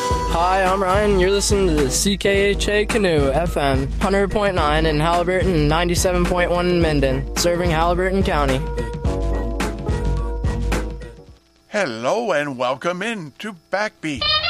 Hi, I'm Ryan. You're listening to the CKHA Canoe FM, 100.9 in Halliburton and 97.1 in Minden, serving Halliburton County. Hello and welcome in to Backbeat.